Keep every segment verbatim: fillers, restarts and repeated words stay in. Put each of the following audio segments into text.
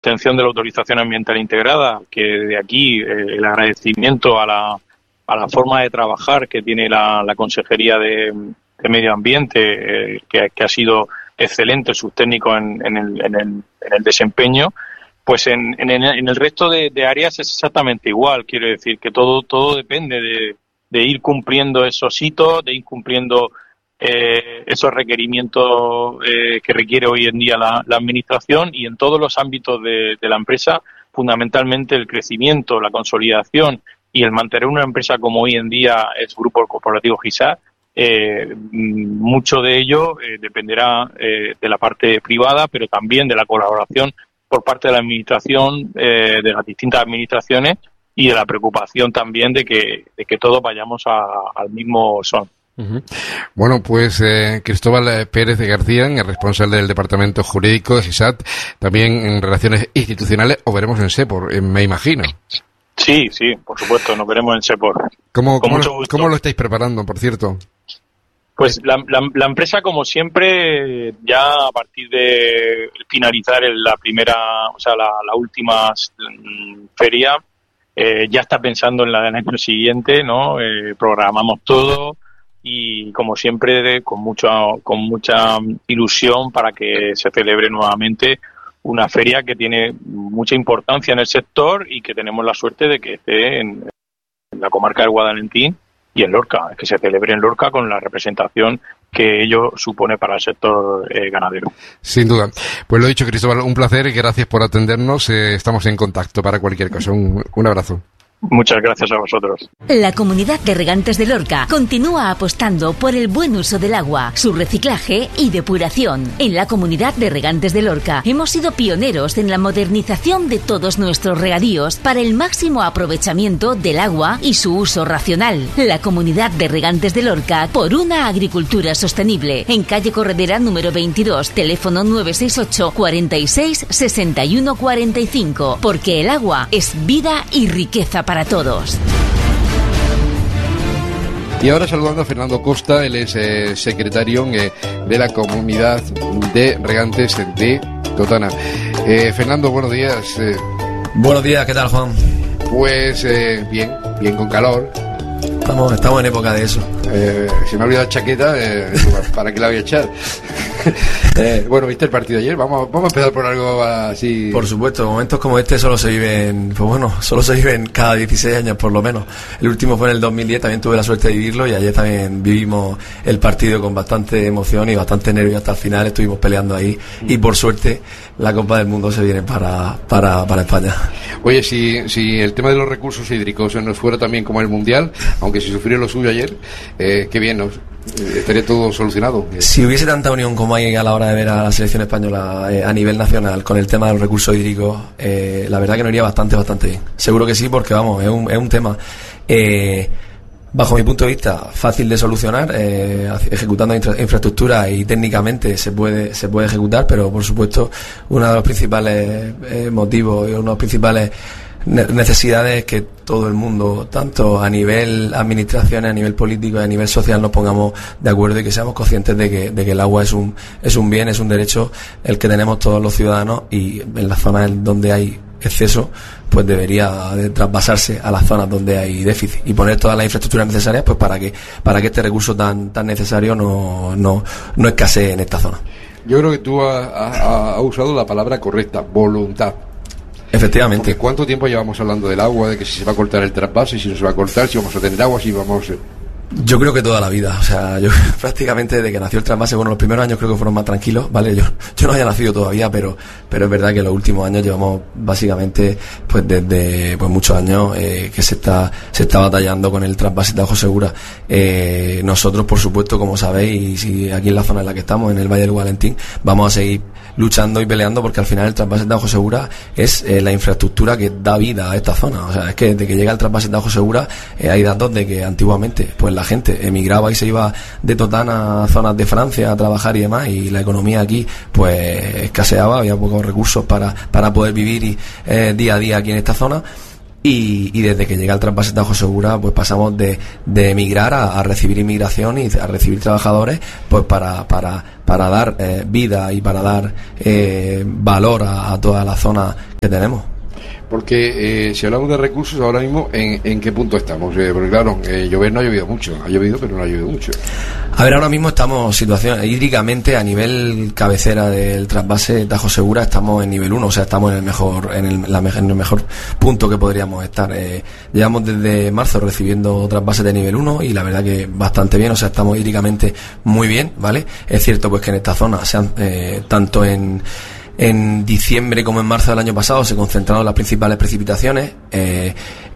obtención de la autorización ambiental integrada, que de aquí eh, el agradecimiento a la, a la forma de trabajar que tiene la, la Consejería de, de Medio Ambiente, eh, que, que ha sido excelente, sus técnicos en, en, el, en, el, en el desempeño. Pues en, en, en el resto de, de áreas es exactamente igual. Quiero decir que todo todo depende de, de ir cumpliendo esos hitos, de ir cumpliendo eh, esos requerimientos eh, que requiere hoy en día la, la administración, y en todos los ámbitos de, de la empresa, fundamentalmente el crecimiento, la consolidación y el mantener una empresa como hoy en día es Grupo Corporativo GISAR. Eh, mucho de ello eh, dependerá eh, de la parte privada, pero también de la colaboración por parte de la administración, eh, de las distintas administraciones, y de la preocupación también de que, de que todos vayamos a, al mismo son. Uh-huh. Bueno, pues eh, Cristóbal Pérez de García, el responsable del Departamento Jurídico de GISAT, también en Relaciones Institucionales, o veremos en SEPOR, eh, me imagino. Sí, sí, por supuesto, nos veremos en SEPOR. ¿Cómo, cómo, lo, ¿Cómo lo estáis preparando, por cierto? Pues la, la, la empresa, como siempre, ya a partir de finalizar la primera, o sea, la, la última feria, eh, ya está pensando en la del año siguiente, ¿no? Eh, programamos todo y, como siempre, de, con mucha, con mucha ilusión para que se celebre nuevamente una feria que tiene mucha importancia en el sector y que tenemos la suerte de que esté en, en la comarca del Guadalentín y en Lorca, que se celebre en Lorca con la representación que ello supone para el sector eh, ganadero. Sin duda. Pues lo dicho, Cristóbal, un placer y gracias por atendernos. Eh, estamos en contacto para cualquier cosa. Un, un abrazo. Muchas gracias a vosotros. La Comunidad de Regantes de Lorca continúa apostando por el buen uso del agua, su reciclaje y depuración. En la Comunidad de Regantes de Lorca hemos sido pioneros en la modernización de todos nuestros regadíos para el máximo aprovechamiento del agua y su uso racional. La Comunidad de Regantes de Lorca, por una agricultura sostenible. En calle Corredera número veintidós, teléfono nueve seis ocho, cuarenta y seis, sesenta y uno cuarenta y cinco. Porque el agua es vida y riqueza para todos. Y ahora saludando a Fernando Costa, él es eh, secretario eh, de la Comunidad de Regantes de Totana. Eh, Fernando, buenos días. Eh, buenos días, ¿qué tal, Juan? Pues eh, bien, bien con calor. Estamos, estamos en época de eso. Eh, se me ha olvidado la chaqueta, eh, ¿para qué la voy a echar? eh, bueno, ¿viste el partido ayer? Vamos, vamos a empezar por algo así. Por supuesto, momentos como este solo se viven, pues bueno, solo se viven cada dieciséis años por lo menos. El último fue en el dos mil diez, también tuve la suerte de vivirlo, y ayer también vivimos el partido con bastante emoción y bastante nervio hasta el final. Estuvimos peleando ahí y por suerte la Copa del Mundo se viene para, para, para España. Oye, si, si el tema de los recursos hídricos nos fuera también como el Mundial, aunque se sufrió lo suyo ayer, eh, qué bien, ¿no? Estaría todo solucionado. Si hubiese tanta unión como hay a la hora de ver a la selección española eh, a nivel nacional con el tema de los recursos hídricos, eh, la verdad que nos iría bastante, bastante bien. Seguro que sí, porque vamos, es un, es un tema eh, bajo mi punto de vista fácil de solucionar, eh, ejecutando infra, infraestructura y técnicamente se puede se puede ejecutar, pero por supuesto uno de los principales eh, motivos y uno de los principales necesidades es que todo el mundo, tanto a nivel administraciones, a nivel político y a nivel social, nos pongamos de acuerdo y que seamos conscientes de que, de que el agua es un es un bien, es un derecho el que tenemos todos los ciudadanos, y en las zonas donde hay exceso pues debería de trasvasarse a las zonas donde hay déficit y poner todas las infraestructuras necesarias pues para que para que este recurso tan tan necesario no no no escasee en esta zona. Yo creo que tú has, has, has usado la palabra correcta, voluntad. Efectivamente. Porque ¿cuánto tiempo llevamos hablando del agua, de que si se va a cortar el trasvase, si no se va a cortar, si vamos a tener agua, si vamos a... Yo creo que toda la vida, o sea, yo prácticamente desde que nació el trasvase, bueno, los primeros años creo que fueron más tranquilos, ¿vale? Yo, yo no había nacido todavía, pero, pero es verdad que los últimos años llevamos básicamente, pues desde, pues muchos años, eh, que se está, se está batallando con el trasvase de Aguas Seguras. Eh, nosotros, por supuesto, como sabéis, y si aquí en la zona en la que estamos, en el Valle del Guadalentín, vamos a seguir luchando y peleando porque al final el trasvase de Aguas Seguras es eh, la infraestructura que da vida a esta zona. O sea, es que desde que llega el trasvase de Aguas Seguras, eh, hay datos de que antiguamente, pues la gente emigraba y se iba de Totana a zonas de Francia a trabajar y demás, y la economía aquí pues escaseaba, había pocos recursos para, para poder vivir y, eh, día a día aquí en esta zona. Y, y desde que llega el trasvase de Aguas Seguras pues pasamos de, de emigrar a, a recibir inmigración y a recibir trabajadores pues para, para, para dar eh, vida y para dar eh, valor a, a toda la zona que tenemos. Porque eh, si hablamos de recursos, ahora mismo, ¿en, en qué punto estamos? Eh, porque claro, eh, llover no ha llovido mucho, ha llovido pero no ha llovido mucho. A ver, ahora mismo estamos situación hídricamente a nivel cabecera del trasvase Tajo Segura, estamos en nivel uno, o sea, estamos en el mejor en el, la, en el mejor punto que podríamos estar. Eh, llevamos desde marzo recibiendo trasvases de nivel uno y la verdad que bastante bien, o sea, estamos hídricamente muy bien, ¿vale? Es cierto pues que en esta zona, sean eh, tanto en En diciembre como en marzo del año pasado se concentraron las principales precipitaciones eh,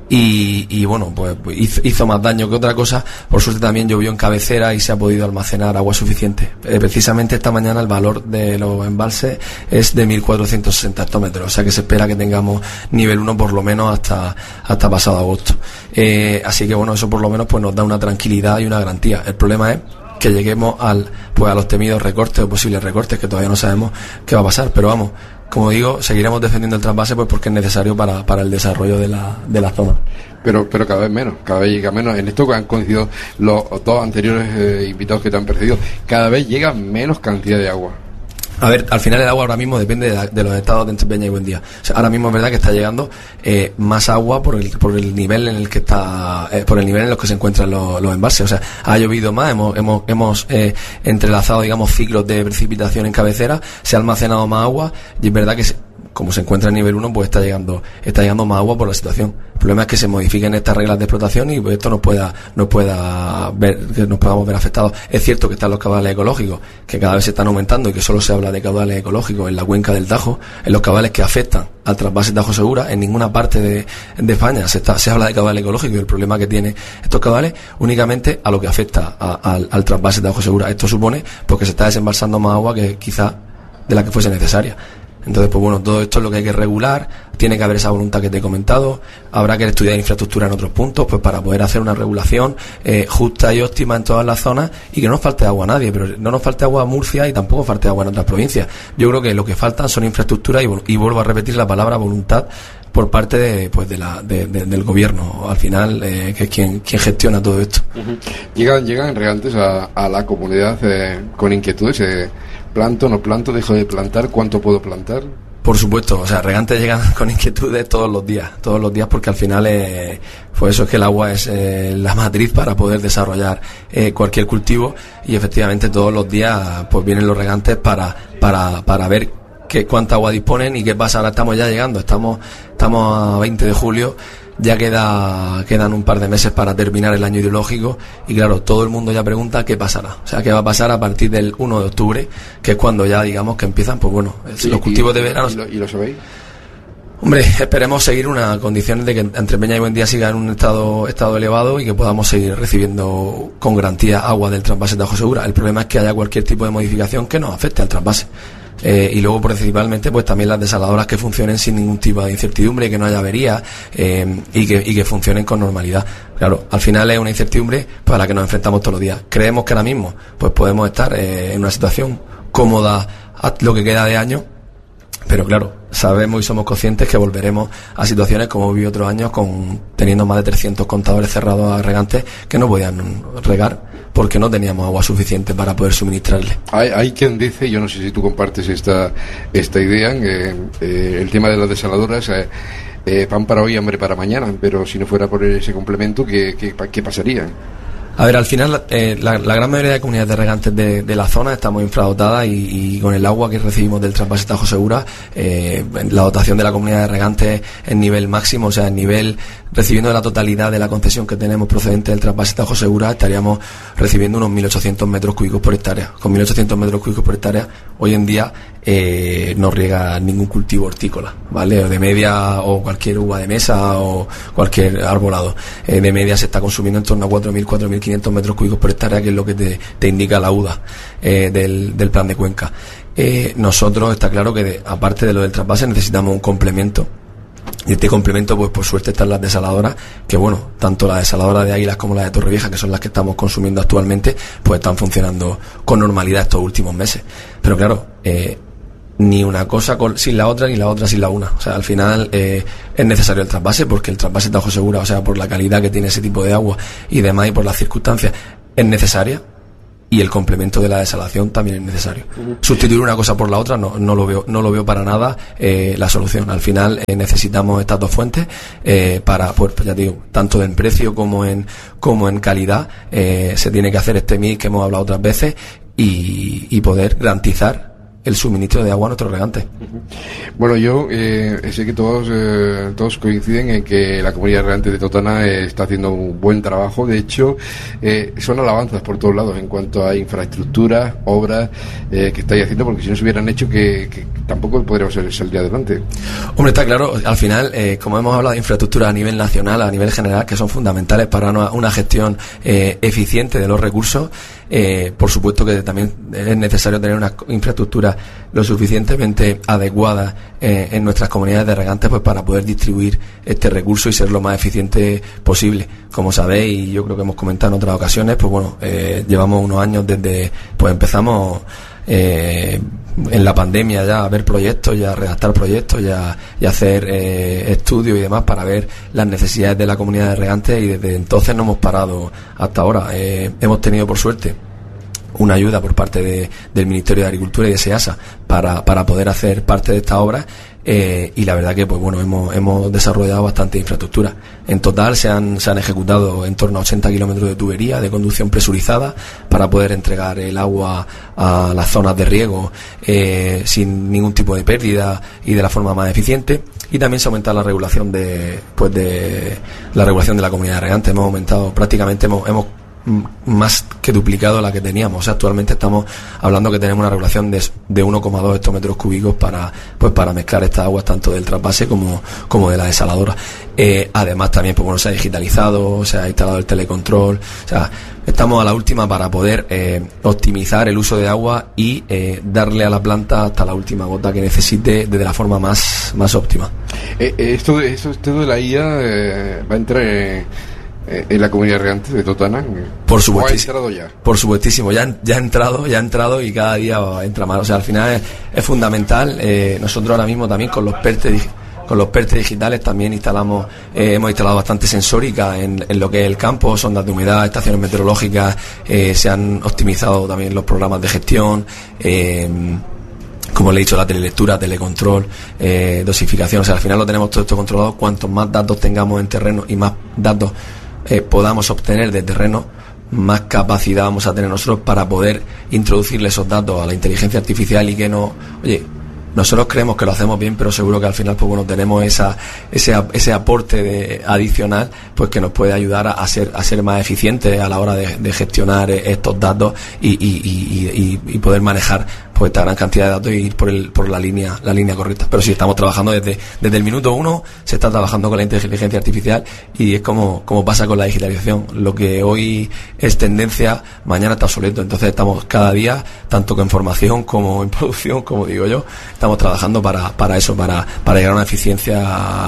y, y bueno, pues hizo, hizo más daño que otra cosa. Por suerte también llovió en cabecera y se ha podido almacenar agua suficiente. Eh, precisamente esta mañana el valor de los embalses es de mil cuatrocientos sesenta hectómetros, o sea que se espera que tengamos nivel uno por lo menos hasta, hasta pasado agosto. Eh, así que bueno, eso por lo menos pues nos da una tranquilidad y una garantía. El problema es que lleguemos al pues a los temidos recortes o posibles recortes que todavía no sabemos qué va a pasar, pero vamos, como digo, seguiremos defendiendo el trasvase pues porque es necesario para, para el desarrollo de la, de la zona. Pero pero cada vez menos, cada vez llega menos. En esto que han coincidido los dos anteriores eh, invitados que te han precedido, cada vez llega menos cantidad de agua. A ver, al final el agua ahora mismo depende de, la, de los estados de Entrepeña y Buendía. O sea, ahora mismo es verdad que está llegando eh, más agua por el por el nivel en el que está, eh, por el nivel en el que se encuentran los, los embalses. O sea, ha llovido más, hemos hemos hemos eh, entrelazado, digamos, ciclos de precipitación en cabecera, se ha almacenado más agua y es verdad que se, como se encuentra en nivel uno, pues está llegando está llegando más agua por la situación. El problema es que se modifiquen estas reglas de explotación y pues, esto nos pueda nos pueda ver que nos podamos ver afectados. Es cierto que están los caudales ecológicos, que cada vez se están aumentando y que solo se habla de caudales ecológicos en la cuenca del Tajo, en los caudales que afectan al trasvase Tajo Segura. En ninguna parte de, de España se está se habla de caudales ecológicos y el problema que tiene estos caudales únicamente a lo que afecta a, a, al, al trasvase Tajo Segura. Esto supone porque se está desembalsando más agua que quizá de la que fuese necesaria. Entonces, pues bueno, todo esto es lo que hay que regular, tiene que haber esa voluntad que te he comentado, habrá que estudiar infraestructura en otros puntos, pues para poder hacer una regulación eh, justa y óptima en todas las zonas y que no nos falte agua a nadie, pero no nos falte agua a Murcia y tampoco falte agua en otras provincias. Yo creo que lo que faltan son infraestructuras y, y vuelvo a repetir la palabra voluntad por parte de, pues de la, de, de, del gobierno, al final, eh, que es quien, quien gestiona todo esto. Uh-huh. Llegan, llegan regantes a, a la comunidad eh, con inquietudes, eh, planto, no planto, dejo de plantar, ¿cuánto puedo plantar? Por supuesto, o sea, regantes llegan con inquietudes todos los días, todos los días porque al final, eh, pues eso es que el agua es eh, la matriz para poder desarrollar eh, cualquier cultivo y efectivamente todos los días pues vienen los regantes para, para, para ver que cuánta agua disponen y qué pasa. Ahora estamos ya llegando, estamos, estamos a veinte de julio, ya queda, quedan un par de meses para terminar el año hidrológico y claro, todo el mundo ya pregunta qué pasará, o sea, qué va a pasar a partir del uno de octubre, que es cuando ya digamos que empiezan, pues bueno, sí, los cultivos y, de verano. ¿Y lo, y lo sabéis? Hombre, esperemos seguir una condición de que Entrepeña y Buendía siga en un estado estado elevado y que podamos seguir recibiendo con garantía agua del trasvase Tajo Segura. El problema es que haya cualquier tipo de modificación que nos afecte al trasvase. Eh, y luego principalmente pues también las desaladoras que funcionen sin ningún tipo de incertidumbre, que no haya avería eh, y, que, y que funcionen con normalidad. Claro, al final es una incertidumbre para la que nos enfrentamos todos los días. Creemos que ahora mismo pues podemos estar eh, en una situación cómoda a lo que queda de año, pero claro, sabemos y somos conscientes que volveremos a situaciones como viví otros años, con teniendo más de trescientos contadores cerrados a regantes que no podían regar porque no teníamos agua suficiente para poder suministrarle. Hay, hay quien dice, yo no sé si tú compartes esta esta idea, que eh, el tema de las desaladoras, eh, eh, pan para hoy, hambre para mañana, pero si no fuera por ese complemento, ¿qué, qué, qué pasaría? A ver, al final eh, la, la gran mayoría de comunidades de regantes de, de la zona estamos infradotadas y, y con el agua que recibimos del trasvase Tajo Segura, eh, la dotación de la comunidad de regantes en nivel máximo, o sea, en nivel recibiendo la totalidad de la concesión que tenemos procedente del trasvase Tajo Segura, estaríamos recibiendo unos mil ochocientos metros cúbicos por hectárea. Con mil ochocientos metros cúbicos por hectárea, hoy en día eh, no riega ningún cultivo hortícola, ¿vale? O de media, o cualquier uva de mesa, o cualquier arbolado. Eh, de media se está consumiendo en torno a cuatro mil, cuatro mil quinientos metros cúbicos por hectárea, que es lo que te, te indica la U D A eh, del, del plan de cuenca. Eh, nosotros, está claro que de, aparte de lo del trasvase, necesitamos un complemento. Y este complemento, pues por suerte están las desaladoras, que bueno, tanto la desaladora de Águilas como la de Torrevieja, que son las que estamos consumiendo actualmente, pues están funcionando con normalidad estos últimos meses. Pero claro, eh, ni una cosa con, sin la otra, ni la otra sin la una. O sea, al final eh, es necesario el trasvase, porque el trasvase Tajo Segura, o sea, por la calidad que tiene ese tipo de agua y demás, y por las circunstancias, es necesaria. y el complemento de la desalación también es necesario. Uh-huh. Sustituir una cosa por la otra no, no lo veo, no lo veo para nada eh, la solución. Al final eh, necesitamos estas dos fuentes eh, para, pues ya te digo, tanto en precio como en como en calidad eh, se tiene que hacer este mix que hemos hablado otras veces y, y poder garantizar el suministro de agua a nuestros regantes. Bueno, yo eh, sé que todos eh, todos coinciden en que la comunidad de regantes de Totana eh, está haciendo un buen trabajo. De hecho, eh, son alabanzas por todos lados en cuanto a infraestructuras, obras eh, que estáis haciendo, porque si no se hubieran hecho, que, que tampoco podríamos salir adelante. Hombre, está claro, al final, eh, como hemos hablado de infraestructuras a nivel nacional, a nivel general, que son fundamentales para una, una gestión eh, eficiente de los recursos, eh, por supuesto que también es necesario tener una infraestructura lo suficientemente adecuada eh, en nuestras comunidades de regantes, pues para poder distribuir este recurso y ser lo más eficiente posible. Como sabéis, y yo creo que hemos comentado en otras ocasiones, pues bueno, eh, llevamos unos años desde, pues empezamos eh, en la pandemia ya a ver proyectos, ya a redactar proyectos, ya y hacer eh, estudios y demás para ver las necesidades de la comunidad de regantes, y desde entonces no hemos parado hasta ahora. Eh, hemos tenido, por suerte, una ayuda por parte de, del Ministerio de Agricultura y de SEASA para, para poder hacer parte de esta obra, eh, y la verdad que pues bueno hemos, hemos desarrollado bastante infraestructura. En total se han, se han ejecutado en torno a ochenta kilómetros de tubería de conducción presurizada para poder entregar el agua a las zonas de riego eh, sin ningún tipo de pérdida y de la forma más eficiente. Y también se ha aumentado la regulación de pues de la regulación de la comunidad de regantes. Hemos aumentado prácticamente hemos, hemos más que duplicado la que teníamos. O sea, actualmente estamos hablando que tenemos una regulación de, de uno coma dos hectómetros cúbicos para pues para mezclar estas aguas tanto del trasvase como, como de la desaladora. Eh, además también pues bueno se ha digitalizado, se ha instalado el telecontrol. O sea, estamos a la última para poder eh, optimizar el uso de agua y eh, darle a la planta hasta la última gota que necesite de la forma más, más óptima. Eh, eh, esto, esto, esto de la I A eh, va a entrar en en la comunidad regantes de Totana. Por supuestísimo. ¿O ha entrado ya? Por supuestísimo, ya, ya ha entrado, ya ha entrado y cada día entra más. O sea, al final es, es fundamental. Eh, nosotros ahora mismo también con los PERTE con los PERTE digitales también instalamos, eh, hemos instalado bastante sensórica en, en lo que es el campo, sondas de humedad, estaciones meteorológicas, eh, se han optimizado también los programas de gestión, eh, como le he dicho, la telelectura, telecontrol, eh, dosificación. O sea, al final lo tenemos todo esto controlado. Cuantos más datos tengamos en terreno y más datos Eh, podamos obtener de terreno, más capacidad vamos a tener nosotros para poder introducirle esos datos a la inteligencia artificial y que no, oye, nosotros creemos que lo hacemos bien, pero seguro que al final pues bueno tenemos esa ese ese aporte de, adicional, pues que nos puede ayudar a, a ser a ser más eficientes a la hora de, de gestionar estos datos y, y, y, y, y poder manejar pues esta gran cantidad de datos y ir por el por la línea la línea correcta. Pero sí estamos trabajando desde desde el minuto uno, se está trabajando con la inteligencia artificial, y es como como pasa con la digitalización. Lo que hoy es tendencia, mañana está obsoleto. Entonces estamos cada día, tanto en formación como en producción, como digo yo, estamos trabajando para para eso, para para llegar a una eficiencia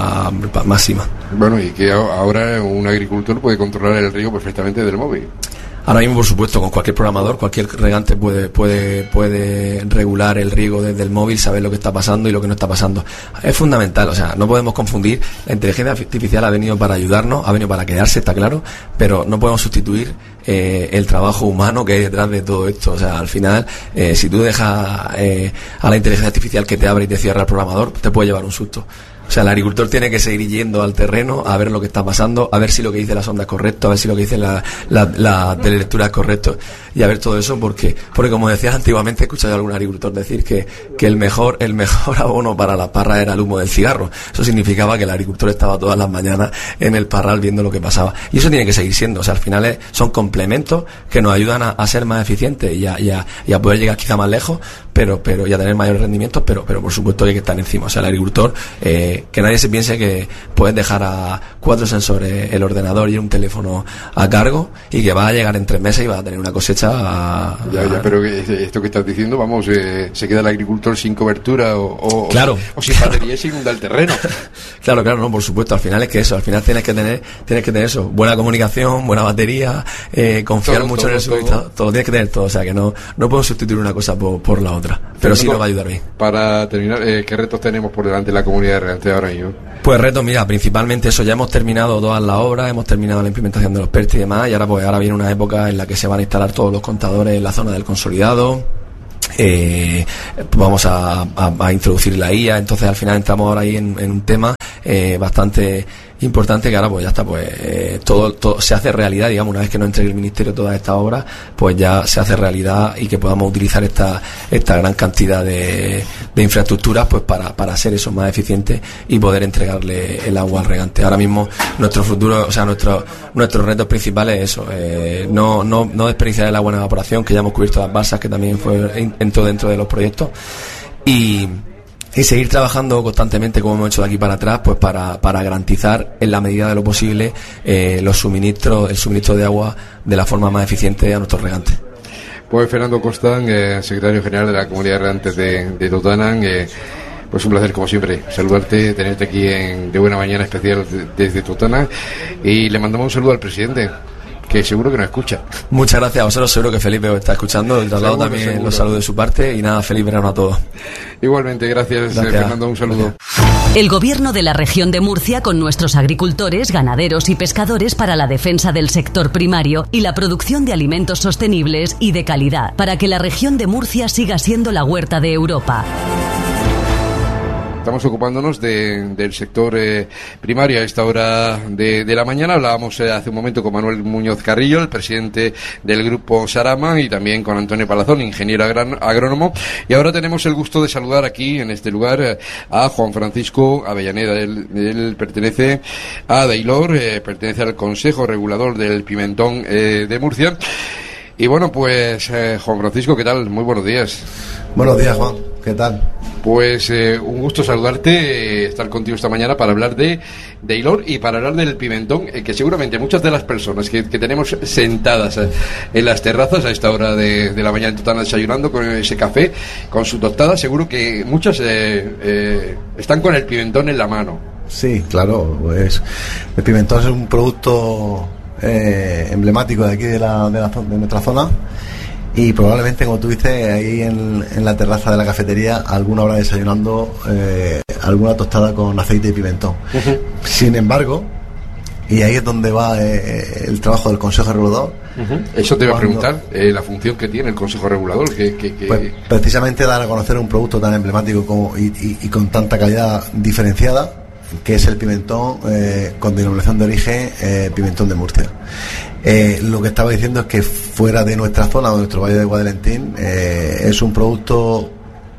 máxima. Bueno, y que ahora un agricultor puede controlar el riego perfectamente del móvil. Ahora mismo, por supuesto, con cualquier programador, cualquier regante puede puede puede regular el riego desde el móvil, saber lo que está pasando y lo que no está pasando. Es fundamental, o sea, no podemos confundir. La inteligencia artificial ha venido para ayudarnos, ha venido para quedarse, está claro, pero no podemos sustituir eh, el trabajo humano que hay detrás de todo esto. O sea, al final, eh, si tú dejas eh, a la inteligencia artificial que te abre y te cierra el programador, te puede llevar un susto. O sea, el agricultor tiene que seguir yendo al terreno a ver lo que está pasando, a ver si lo que dice la sonda es correcto, a ver si lo que dice la, la, la telelectura es correcto, y a ver todo eso porque, porque como decías antiguamente, he escuchado a algún agricultor decir que, que el mejor, el mejor abono para la parra era el humo del cigarro. Eso significaba que el agricultor estaba todas las mañanas en el parral viendo lo que pasaba. Y eso tiene que seguir siendo. O sea, al final es, son complementos que nos ayudan a, a ser más eficientes y a, y a, y a poder llegar quizá más lejos, pero, pero, y a tener mayores rendimientos, pero, pero por supuesto hay que estar encima. O sea, el agricultor, eh, que nadie se piense que puedes dejar a cuatro sensores, el ordenador y un teléfono a cargo, y que va a llegar en tres meses y va a tener una cosecha a, ya, ya, pero esto que estás diciendo, vamos, eh, se queda el agricultor sin cobertura o, o, claro. o, o sin batería y se inunda el terreno. Claro, claro, no, por supuesto, al final es que eso, al final tienes que tener tienes que tener eso, buena comunicación, buena batería, eh, confiar todo, mucho todo, en el suministrador, todo. todo tienes que tener todo. O sea, que no no puedo sustituir una cosa por, por la otra. otra. Pero sí nos va a ayudar bien. Para terminar, eh, ¿qué retos tenemos por delante de la comunidad de regantes ahora mismo? Pues retos, mira, principalmente eso, ya hemos terminado todas las obras, hemos terminado la implementación de los PERTE y demás, y ahora pues ahora viene una época en la que se van a instalar todos los contadores en la zona del consolidado. Eh, vamos a, a, a introducir la I A, entonces al final entramos ahora ahí en, en un tema eh, bastante importante, que ahora pues ya está, pues eh, todo, todo se hace realidad, digamos, una vez que nos entregue el ministerio todas estas obras, pues ya se hace realidad, y que podamos utilizar esta esta gran cantidad de, de infraestructuras pues para, para ser eso más eficientes y poder entregarle el agua al regante. Ahora mismo nuestro futuro, o sea, nuestro, nuestros retos principales es eso, eh, no, no, no desperdiciar el agua en evaporación, que ya hemos cubierto las balsas, que también fue entró dentro de los proyectos, y y seguir trabajando constantemente, como hemos hecho de aquí para atrás, pues para, para garantizar en la medida de lo posible eh, los suministros, el suministro de agua de la forma más eficiente a nuestros regantes. Pues Fernando Costa, eh, secretario general de la Comunidad de Regantes de, de Totana, eh, pues un placer como siempre saludarte, tenerte aquí en De Buena Mañana especial de, desde Totana, y le mandamos un saludo al presidente, que seguro que nos escucha. Muchas gracias a vosotros, seguro que Felipe os está escuchando, el traslado también seguro. Los saludos de su parte, y nada, feliz verano a todos. Igualmente, gracias, gracias. Fernando, un saludo. El Gobierno de la región de Murcia, con nuestros agricultores, ganaderos y pescadores, para la defensa del sector primario y la producción de alimentos sostenibles y de calidad, para que la región de Murcia siga siendo la huerta de Europa. Estamos ocupándonos de, del sector eh, primario a esta hora de, de la mañana. Hablábamos eh, hace un momento con Manuel Muñoz Carrillo, el presidente del Grupo Sarama, y también con Antonio Palazón, ingeniero agran- agrónomo. Y ahora tenemos el gusto de saludar aquí, en este lugar, eh, a Juan Francisco Avellaneda. Él, él pertenece a Dailor, eh, pertenece al Consejo Regulador del Pimentón eh, de Murcia. Y bueno, pues eh, Juan Francisco, ¿qué tal? Muy buenos días. Buenos días, Juan. ¿Qué tal? Pues eh, un gusto saludarte, eh, estar contigo esta mañana para hablar de Dailor y para hablar del pimentón, eh, que seguramente muchas de las personas que, que tenemos sentadas eh, en las terrazas a esta hora de, de la mañana en Totana desayunando con ese café, con su tostada, seguro que muchas eh, eh, están con el pimentón en la mano. Sí, claro, pues el pimentón es un producto eh, emblemático de aquí de, la, de, la, de nuestra zona. Y probablemente, como tú dices, ahí en, en la terraza de la cafetería alguno habrá desayunando eh, alguna tostada con aceite de pimentón. Uh-huh. Sin embargo, y ahí es donde va eh, el trabajo del Consejo Regulador. Uh-huh. Eso te iba a preguntar, eh, la función que tiene el Consejo Regulador. Que, que, que... Pues, precisamente dar a conocer un producto tan emblemático como, y, y, y con tanta calidad diferenciada, que es el pimentón eh, con denominación de origen eh, pimentón de Murcia. Eh, lo que estaba diciendo es que fuera de nuestra zona, de nuestro valle de Guadalentín, eh, es un producto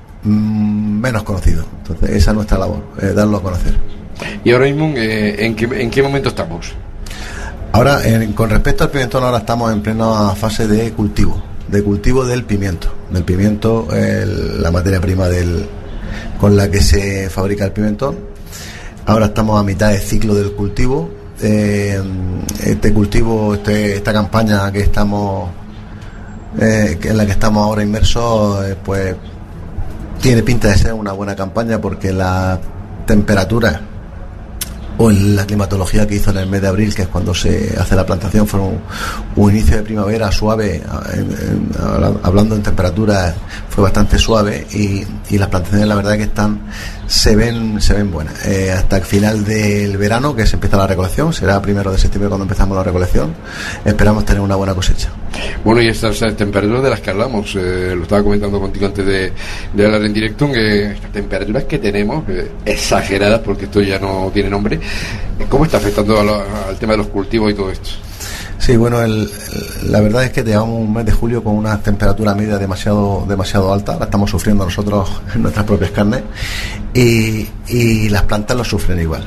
mm, menos conocido. Entonces esa es nuestra labor, eh, darlo a conocer. Y ahora mismo, eh, ¿en, qué, ¿en qué momento estamos? Ahora, en, con respecto al pimentón, ahora estamos en plena fase de cultivo, de cultivo del pimiento. Del pimiento, el, la materia prima del, con la que se fabrica el pimentón. Ahora estamos a mitad del ciclo del cultivo. Eh, este cultivo, este, esta campaña que estamos eh, en la que estamos ahora inmersos, eh, pues tiene pinta de ser una buena campaña, porque la temperatura o la climatología que hizo en el mes de abril, que es cuando se hace la plantación, fue un, un inicio de primavera suave, en, en, hablando en temperaturas, fue bastante suave, y, y las plantaciones la verdad que están se ven se ven buenas. Eh, hasta el final del verano, que se empieza la recolección, será primero de septiembre cuando empezamos la recolección, esperamos tener una buena cosecha. Bueno, y estas eh, temperaturas de las que hablamos, eh, lo estaba comentando contigo antes de, de hablar en directo, que estas temperaturas que tenemos, eh, exageradas, porque esto ya no tiene nombre, ¿cómo está afectando a lo, al tema de los cultivos y todo esto? Sí, bueno, el, el, la verdad es que llevamos un mes de julio con una temperatura media demasiado demasiado alta, la estamos sufriendo nosotros en nuestras propias carnes, y, y las plantas lo sufren igual.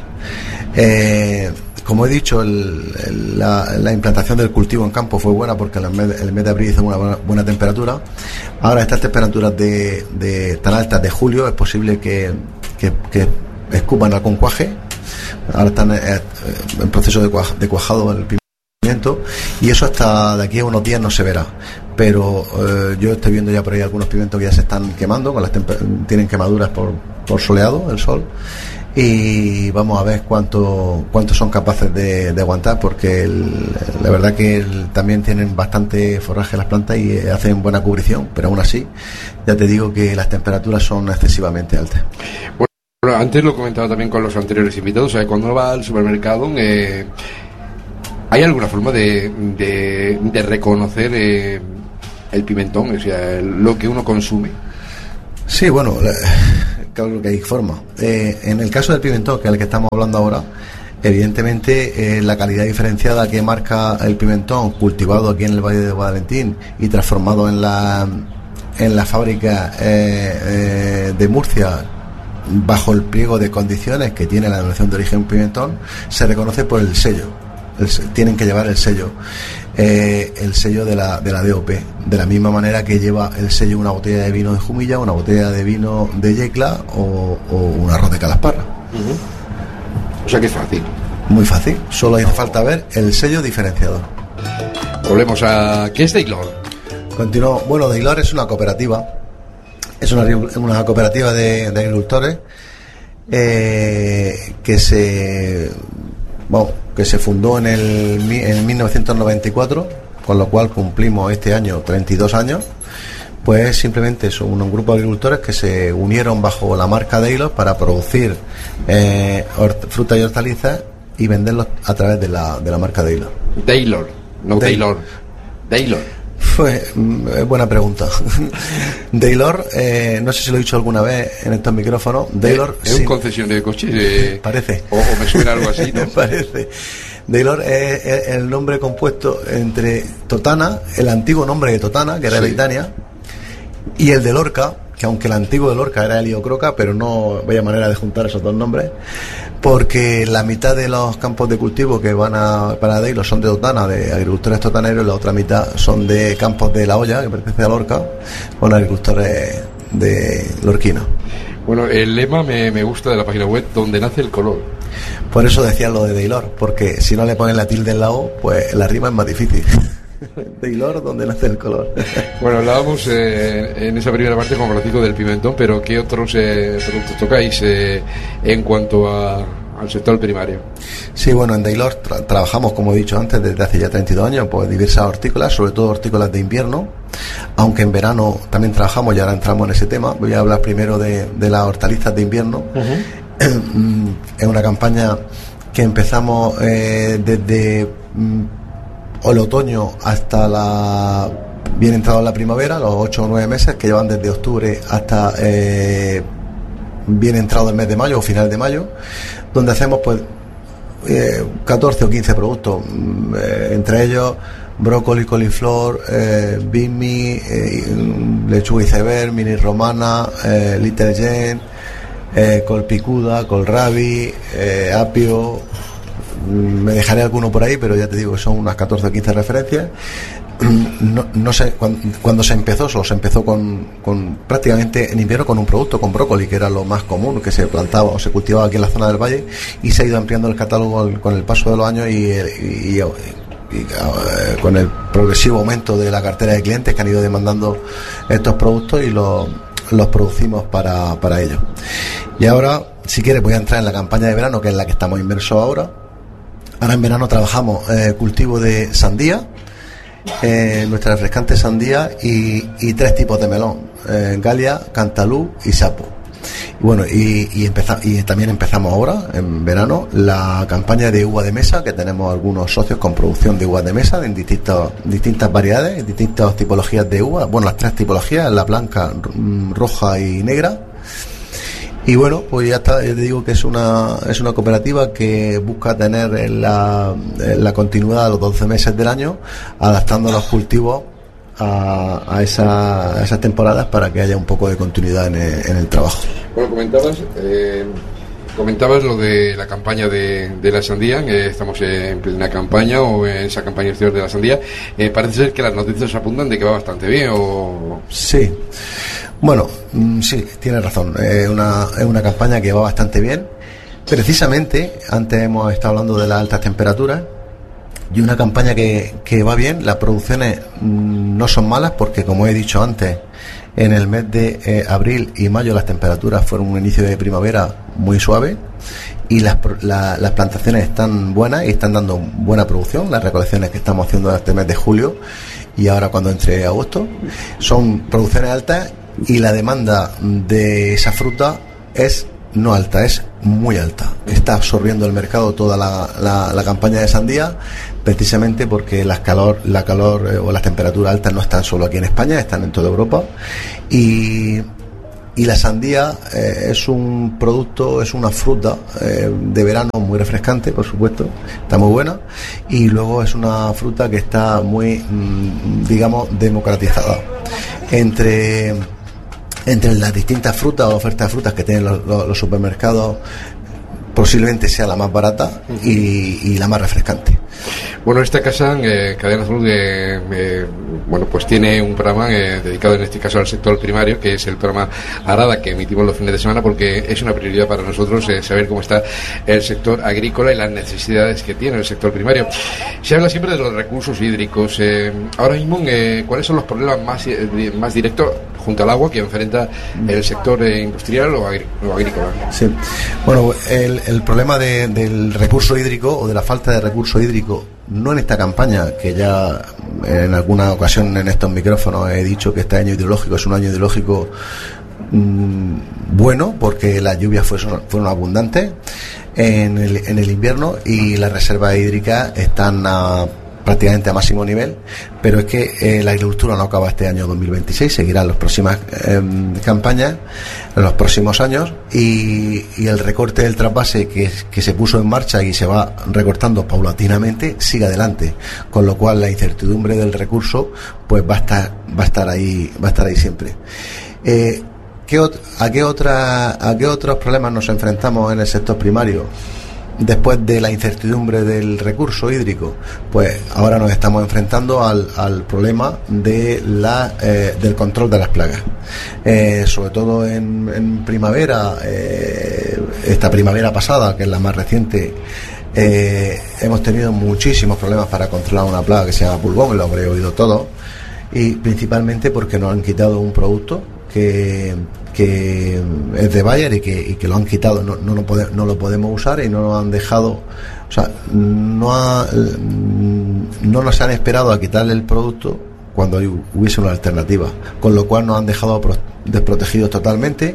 Eh, como he dicho, el, el, la, la implantación del cultivo en campo fue buena, porque el mes, el mes de abril hizo una buena, buena temperatura. Ahora estas temperaturas de, de tan altas de julio es posible que, que, que escupan algún cuaje. Ahora están en proceso de, cuaj, de cuajado el pimiento, y eso hasta de aquí a unos días no se verá, pero eh, yo estoy viendo ya por ahí algunos pimientos que ya se están quemando, con las temper- tienen quemaduras por, por soleado, el sol, y vamos a ver cuánto cuántos son capaces de, de aguantar, porque el, la verdad que el, también tienen bastante forraje las plantas y hacen buena cubrición, pero aún así ya te digo que las temperaturas son excesivamente altas. Bueno, antes lo comentaba también con los anteriores invitados, o sea, cuando uno va al supermercado, eh, ¿hay alguna forma de, de, de reconocer eh, el pimentón, o sea, el, lo que uno consume? Sí, bueno, claro que hay forma. Eh, en el caso del pimentón, que es el que estamos hablando ahora, evidentemente eh, la calidad diferenciada que marca el pimentón cultivado aquí en el Valle de Guadalentín y transformado en la en la fábrica eh, eh, de Murcia bajo el pliego de condiciones que tiene la denominación de origen pimentón, se reconoce por el sello. El, tienen que llevar el sello. Eh, el sello de la, de la D O P, de la misma manera que lleva el sello una botella de vino de Jumilla, una botella de vino de Yecla o, o un arroz de Calasparra. Uh-huh. O sea que es fácil. Muy fácil, solo hace falta ver el sello diferenciador. Volvemos a... ¿Qué es Deilor? Continuó. Bueno, Deilor es una cooperativa, es una, una cooperativa de, de agricultores eh, que se... Bueno, que se fundó en el en mil novecientos noventa y cuatro, con lo cual cumplimos este año treinta y dos años. Pues simplemente son un grupo de agricultores que se unieron bajo la marca Deilor para producir eh, frutas y hortalizas y venderlos a través de la, de la marca Deilor. Deilor, no Deilor. Deilor. Pues buena pregunta. Deilor, eh, no sé si lo he dicho alguna vez en estos micrófonos. Deilor es un concesionario de coches. Eh, parece. O, o me suena algo así, ¿no? Parece. Deilor es, es el nombre compuesto entre Totana, el antiguo nombre de Totana, que era sí. de Italia, y el de Lorca, que aunque el antiguo de Lorca era Heliocroca, pero no vaya manera de juntar esos dos nombres, porque la mitad de los campos de cultivo que van a para Deilor son de Totana, de agricultores totaneros, y la otra mitad son de campos de La Hoya, que pertenece a Lorca, con agricultores de lorquinos. Bueno, el lema me, me gusta de la página web, donde nace el color. Por eso decía lo de Deilor, porque si no le ponen la tilde en la O, pues la rima es más difícil. Deilor, donde nace el color. Bueno, hablábamos eh, en esa primera parte con Francisco del pimentón, pero ¿qué otros eh, productos tocáis eh, en cuanto a, al sector primario? Sí, bueno, en Deilor tra- trabajamos, como he dicho antes, desde hace ya treinta y dos años, pues diversas hortícolas, sobre todo hortícolas de invierno, aunque en verano también trabajamos y ahora entramos en ese tema. Voy a hablar primero de, de las hortalizas de invierno. Uh-huh. Es una campaña que empezamos eh, desde o el otoño hasta la bien entrado la primavera, los ocho o nueve meses que llevan desde octubre hasta eh, bien entrado el mes de mayo o final de mayo, donde hacemos pues eh, catorce o quince productos, eh, entre ellos brócoli, coliflor, eh, bimi, eh, lechuga iceberg, mini romana, eh, little gen, eh, col picuda, colrabi, eh, apio. Me dejaré alguno por ahí, pero ya te digo que son unas catorce o quince referencias. No, no sé, cuando, cuando se empezó, solo se empezó con, con prácticamente en invierno con un producto, con brócoli, que era lo más común que se plantaba o se cultivaba aquí en la zona del valle, y se ha ido ampliando el catálogo con el paso de los años y, y, y, y uh, con el progresivo aumento de la cartera de clientes que han ido demandando estos productos y los, los producimos para, para ellos. Y ahora, si quieres, voy a entrar en la campaña de verano, que es la que estamos inmersos ahora. Ahora en verano trabajamos eh, cultivo de sandía, eh, nuestra refrescante sandía y, y tres tipos de melón, eh, Galia, Cantalú y Sapo. Y bueno, y, y, empeza, y también empezamos ahora, en verano, la campaña de uva de mesa, que tenemos algunos socios con producción de uvas de mesa en distintas, distintas variedades, en distintas tipologías de uva. Bueno, las tres tipologías, la blanca, roja y negra. Y bueno, pues ya está, yo te digo que es una es una cooperativa que busca tener la, la continuidad de los doce meses del año, adaptando los cultivos a, a, esa, a esas temporadas para que haya un poco de continuidad en el, en el trabajo. Bueno, comentabas eh, comentabas lo de la campaña de, de la sandía, que estamos en plena campaña o en esa campaña exterior de la sandía. Eh, parece ser que las noticias apuntan de que va bastante bien. O... Sí. Bueno, sí, tienes razón. Es una, es una campaña que va bastante bien. Precisamente, antes hemos estado hablando de las altas temperaturas y una campaña que, que va bien. Las producciones no son malas porque, como he dicho antes, En el mes de eh, abril y mayo las temperaturas fueron un inicio de primavera muy suave y las, la, las plantaciones están buenas y están dando buena producción. Las recolecciones que estamos haciendo este mes de julio y ahora cuando entre agosto son producciones altas y la demanda de esa fruta es no alta, es muy alta. Está absorbiendo el mercado toda la, la, la campaña de sandía, precisamente porque las calor, la calor eh, o las temperaturas altas no están solo aquí en España, están en toda Europa. Y, y la sandía eh, es un producto, es una fruta eh, de verano muy refrescante, por supuesto, está muy buena. Y luego es una fruta que está muy, mmm, digamos, democratizada. Entre... Entre las distintas frutas o ofertas de frutas que tienen los, los, los supermercados, posiblemente sea la más barata y, y la más refrescante. Bueno, esta casa, eh, Cadena Azul, eh, eh, bueno, pues tiene un programa eh, dedicado en este caso al sector primario, que es el programa Arada, que emitimos los fines de semana, porque es una prioridad para nosotros eh, saber cómo está el sector agrícola y las necesidades que tiene el sector primario. Se habla siempre de los recursos hídricos. Eh, ahora mismo, eh, ¿cuáles son los problemas más, eh, más directos junto al agua que enfrenta el sector eh, industrial o, agrí- o agrícola? Sí. Bueno, el, el problema de, del recurso hídrico o de la falta de recurso hídrico, no en esta campaña, que ya en alguna ocasión en estos micrófonos he dicho que este año hidrológico es un año hidrológico mmm, bueno, porque las lluvias fueron, fueron abundantes en el, en el invierno y las reservas hídricas están a prácticamente a máximo nivel, pero es que eh, la agricultura no acaba este año dos mil veintiséis, seguirán las próximas eh, campañas en los próximos años y, y el recorte del trasvase que, que se puso en marcha y se va recortando paulatinamente sigue adelante, con lo cual la incertidumbre del recurso pues va a estar va a estar ahí va a estar ahí siempre. Eh, ¿qué ot- a qué otra a qué otros problemas nos enfrentamos en el sector primario? Después de la incertidumbre del recurso hídrico, pues ahora nos estamos enfrentando al, al problema de la, eh, del control de las plagas. Eh, sobre todo en, en primavera, eh, esta primavera pasada, que es la más reciente, eh, hemos tenido muchísimos problemas para controlar una plaga que se llama pulgón, lo habréis oído todo, y principalmente porque nos han quitado un producto que, que es de Bayer y que, y que lo han quitado, no, no, lo pode, no lo podemos usar y no nos han dejado, o sea, no, ha, no nos han esperado a quitarle el producto cuando hubiese una alternativa, con lo cual nos han dejado pro, desprotegidos totalmente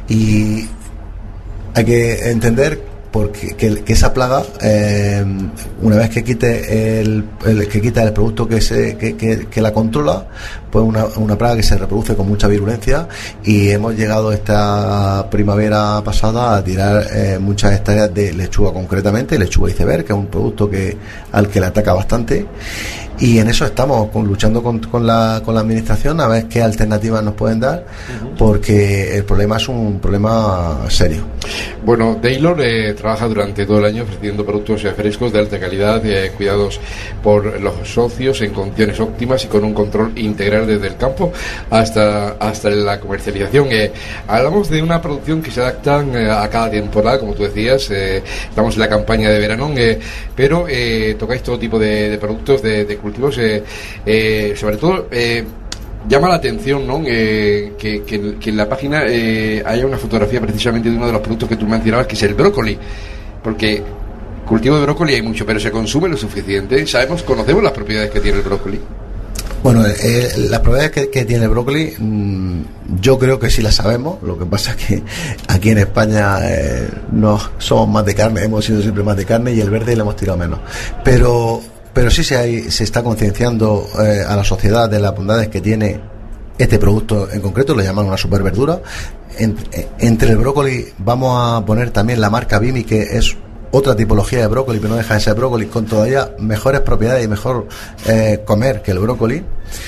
y hay que entender porque que, que esa plaga eh, una vez que quite el, el que quita el producto que se que, que, que la controla, pues una, una plaga que se reproduce con mucha virulencia y hemos llegado esta primavera pasada a tirar eh, muchas hectáreas de lechuga, concretamente lechuga iceberg, que es un producto que al que le ataca bastante. Y en eso estamos con, luchando con, con, la, con la administración a ver qué alternativas nos pueden dar, uh-huh. porque el problema es un problema serio. Bueno, Taylor eh, trabaja durante todo el año ofreciendo productos eh, frescos de alta calidad, eh, cuidados por los socios en condiciones óptimas y con un control integral desde el campo hasta, hasta la comercialización. Eh, hablamos de una producción que se adapta eh, a cada temporada, como tú decías, eh, estamos en la campaña de verano, eh, pero eh, tocáis todo tipo de, de productos de, de cultivos, eh, eh, sobre todo eh, llama la atención, ¿no? Eh, que, que, que en la página eh, haya una fotografía precisamente de uno de los productos que tú mencionabas, que es el brócoli, porque cultivo de brócoli hay mucho, pero ¿se consume lo suficiente? ¿Sabemos, conocemos las propiedades que tiene el brócoli? Bueno, eh, las propiedades que, que tiene el brócoli, mmm, yo creo que sí las sabemos. Lo que pasa es que aquí en España eh, no somos más de carne, hemos sido siempre más de carne y el verde le hemos tirado menos. Pero pero sí se, hay, se está concienciando eh, a la sociedad de las bondades que tiene este producto en concreto, lo llaman una superverdura. En, entre el brócoli vamos a poner también la marca Bimi, que es otra tipología de brócoli, pero no deja de ser brócoli, con todavía mejores propiedades y mejor eh, comer que el brócoli.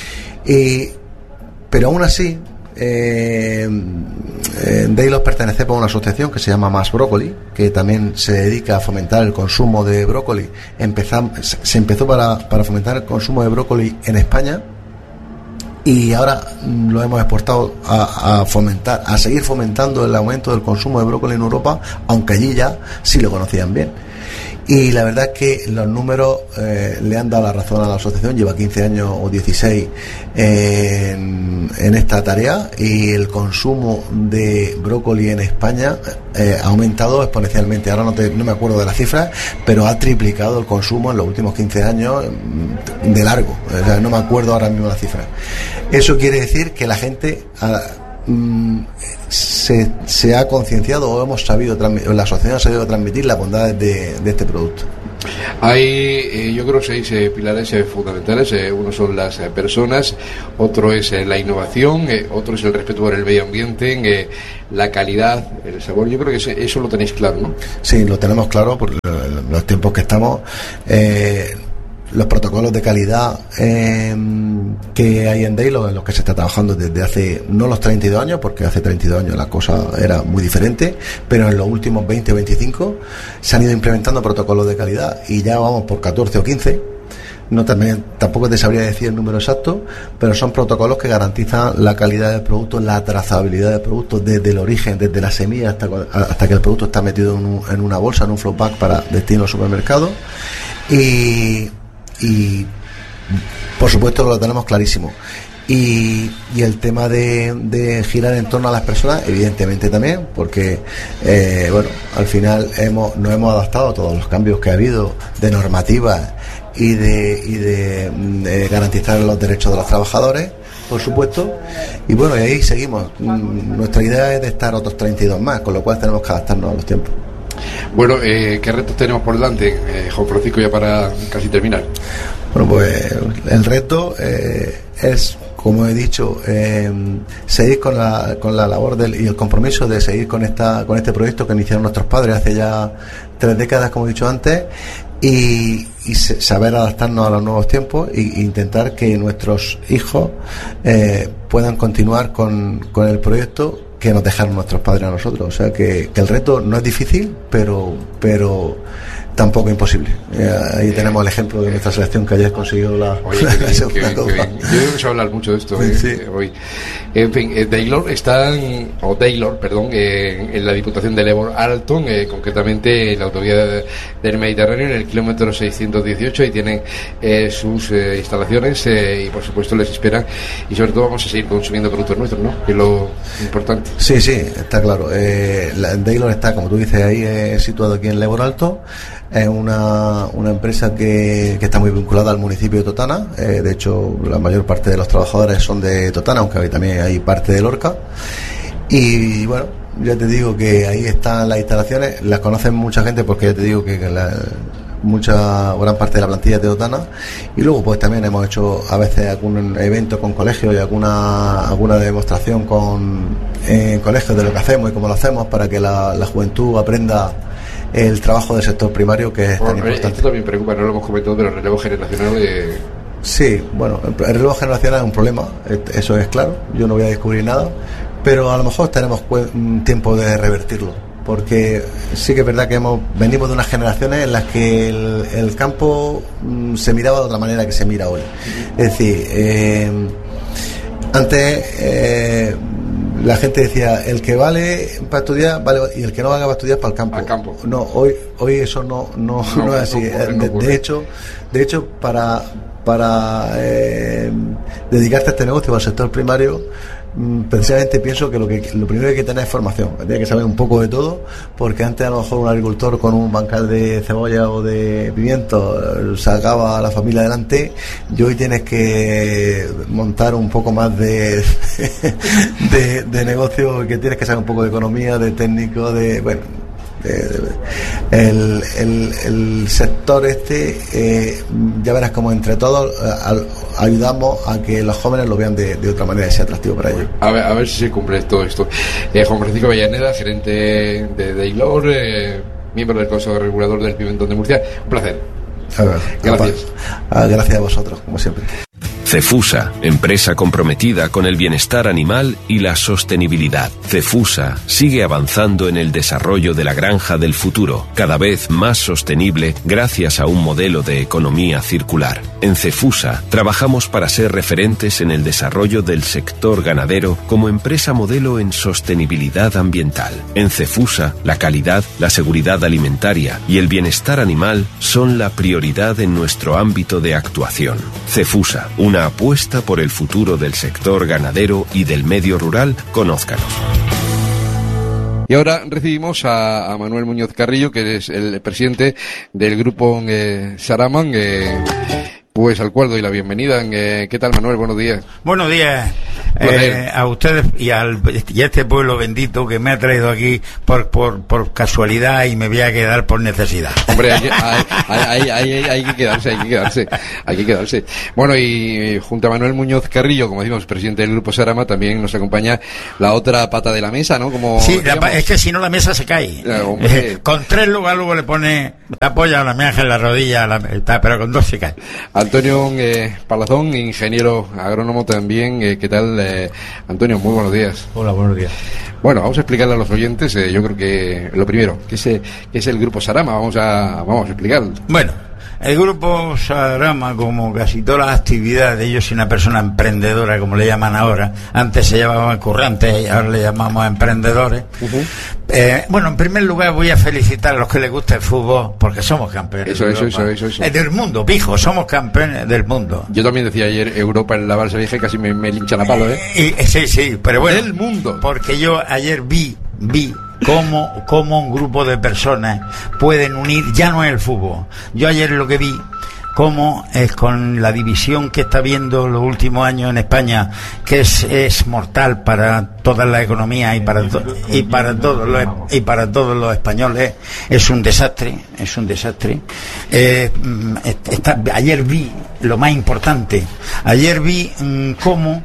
Y, pero aún así, eh, eh, Deilos pertenece a una asociación que se llama Más Brócoli, que también se dedica a fomentar el consumo de brócoli. Empezam, se empezó para, para fomentar el consumo de brócoli en España y ahora lo hemos exportado a, a fomentar, a seguir fomentando el aumento del consumo de brócoli en Europa, aunque allí ya sí lo conocían bien. Y la verdad es que los números eh, le han dado la razón a la asociación. Lleva quince años o dieciséis en, en esta tarea, y el consumo de brócoli en España eh, ha aumentado exponencialmente. Ahora no, te, no me acuerdo de las cifras, pero ha triplicado el consumo en los últimos quince años de largo. O sea, no me acuerdo ahora mismo las cifras. Eso quiere decir que la gente ha, mm, se, se ha concienciado, o hemos sabido, la asociación ha sabido transmitir las bondades de, de este producto. Hay, eh, yo creo, seis eh, pilares eh, fundamentales. Eh, uno son las eh, personas, otro es eh, la innovación, eh, otro es el respeto por el medio ambiente, eh, la calidad, el sabor. Yo creo que ese, eso lo tenéis claro, ¿no? Sí, lo tenemos claro por los tiempos que estamos. Eh, los protocolos de calidad eh, que hay en Daylor, en los que se está trabajando desde hace, no los treinta y dos años, porque hace treinta y dos años la cosa era muy diferente, pero en los últimos veinte o veinticinco se han ido implementando protocolos de calidad, y ya vamos por catorce o quince. No, también, tampoco te sabría decir el número exacto, pero son protocolos que garantizan la calidad del producto, la trazabilidad del producto desde el origen, desde la semilla hasta, hasta que el producto está metido en, un, en una bolsa, en un flow pack para destino al supermercado. Y y por supuesto lo tenemos clarísimo. Y, y el tema de, de girar en torno a las personas, evidentemente también, porque eh, bueno, al final hemos, nos hemos adaptado a todos los cambios que ha habido de normativas y de, y de, de garantizar los derechos de los trabajadores, por supuesto. Y bueno, y ahí seguimos. Nuestra idea es de estar otros treinta y dos más, con lo cual tenemos que adaptarnos a los tiempos. Bueno, eh, ¿qué retos tenemos por delante, eh, Juan Francisco, ya para casi terminar? Bueno, pues el reto eh, es, como he dicho, eh, seguir con la, con la labor del, y el compromiso de seguir con esta con este proyecto que iniciaron nuestros padres hace ya tres décadas, como he dicho antes, y, y saber adaptarnos a los nuevos tiempos e intentar que nuestros hijos eh, puedan continuar con, con el proyecto que nos dejaron nuestros padres a nosotros. O sea que, que el reto no es difícil, pero pero tampoco imposible. Eh, ahí tenemos el ejemplo de nuestra selección, que ayer consiguió la, Oye, la, qué bien, segunda qué bien, copa. qué bien. Yo hemos hablar mucho de esto eh, sí. eh, hoy. En fin, eh, Daylor está en, o Daylor, perdón, eh, en la Diputación de Lebor Alton, eh, concretamente en la autovía de, del Mediterráneo, en el kilómetro seiscientos dieciocho, y tienen eh, sus eh, instalaciones eh, y por supuesto les esperan, y sobre todo vamos a seguir consumiendo productos nuestros, ¿no? Que es lo importante. Sí, sí, está claro. Eh, la, Daylor está, como tú dices, ahí eh, situado aquí en Lebor Alto. Es una, una empresa que, que está muy vinculada al municipio de Totana. Eh, de hecho, la mayor parte de los trabajadores son de Totana, aunque también hay parte de Lorca. Y bueno, ya te digo que ahí están las instalaciones. Las conocen mucha gente, porque ya te digo que la, mucha gran parte de la plantilla es de Totana. Y luego pues también hemos hecho a veces algún evento con colegios y alguna alguna demostración con en colegios de lo que hacemos y cómo lo hacemos, para que la, la juventud aprenda el trabajo del sector primario, que es tan Bueno, importante. esto también preocupa, no lo hemos comentado, pero el relevo generacional de... Sí, bueno, el relevo generacional es un problema, eso es claro, yo no voy a descubrir nada, pero a lo mejor tenemos tiempo de revertirlo, porque sí que es verdad que hemos venimos de unas generaciones en las que el, el campo mm, se miraba de otra manera que se mira hoy. Es decir, eh, antes eh, la gente decía, el que vale para estudiar, vale, y el que no valga para estudiar, para el campo. Al campo. No, hoy hoy eso no no, no, no es así. No ocurre, no de, ocurre. de hecho, de hecho para para eh, dedicarte a este negocio, al sector primario, mm, precisamente pienso que lo que lo primero que hay que tener es formación. Tiene que saber un poco de todo, porque antes a lo mejor un agricultor con un bancal de cebolla o de pimiento eh, sacaba a la familia adelante, y hoy tienes que montar un poco más de de, de negocio, que tienes que saber un poco de economía, de técnico, de bueno. De, de, el, el, el sector este, eh, ya verás como entre todos eh, al, ayudamos a que los jóvenes lo vean de, de otra manera y sea atractivo para ellos. A ver, a ver si se cumple todo esto. Eh, Juan Francisco Avellaneda, gerente de Daylor, eh, miembro del Consejo Regulador del Pimentón de Murcia. Un placer. A ver, Gracias. a, a, gracias a vosotros, como siempre. Cefusa, empresa comprometida con el bienestar animal y la sostenibilidad. Cefusa sigue avanzando en el desarrollo de la granja del futuro, cada vez más sostenible gracias a un modelo de economía circular. En Cefusa trabajamos para ser referentes en el desarrollo del sector ganadero como empresa modelo en sostenibilidad ambiental. En Cefusa, la calidad, la seguridad alimentaria y el bienestar animal son la prioridad en nuestro ámbito de actuación. Cefusa, una apuesta por el futuro del sector ganadero y del medio rural. Conózcanos. Y ahora recibimos a, a Manuel Muñoz Carrillo, que es el presidente del grupo eh, Saraman, eh, pues al cual doy la bienvenida. Eh, ¿Qué tal, Manuel? Buenos días. Buenos días eh, a ustedes y, al, y a este pueblo bendito que me ha traído aquí por, por, por casualidad y me voy a quedar por necesidad. Hombre, hay, hay, hay, hay, hay, hay que quedarse, hay que quedarse, hay que quedarse. Bueno, y junto a Manuel Muñoz Carrillo, como decimos, presidente del Grupo Sarama, también nos acompaña la otra pata de la mesa, ¿no? Como sí, la, es que si no la mesa se cae. Eh, con tres lugares luego le pone la apoya a la meja en la rodilla, la, pero con dos se cae. Antonio eh, Palazón, ingeniero agrónomo también. Eh, ¿Qué tal, eh, Antonio? Muy buenos días. Hola, buenos días. Bueno, vamos a explicarle a los oyentes, eh, yo creo que lo primero, ¿qué es, qué es el Grupo Sarama? Vamos a, vamos a explicarlo. Bueno, el Grupo Sarama, como casi todas las actividades, yo soy una persona emprendedora, como le llaman ahora. Antes se llamaban currantes y ahora le llamamos emprendedores. Uh-huh. Eh, bueno, en primer lugar voy a felicitar a los que les gusta el fútbol, porque somos campeones. Eso, eso, eso, eso, eso. Es del mundo, pijo, somos campeones del mundo. Yo también decía ayer Europa en la balsa vieja, casi me, me linchan a palo, ¿eh? Y, y, sí, sí, pero bueno. Del mundo. Porque yo ayer vi, vi cómo, cómo un grupo de personas pueden unir, ya no es el fútbol. Yo ayer lo que vi, cómo es con la división que está viendo los últimos años en España, que es, es mortal para toda la economía y para to, y para todos los y para todos los españoles, es un desastre, es un desastre. Eh, está, ayer vi lo más importante, ayer vi mmm, cómo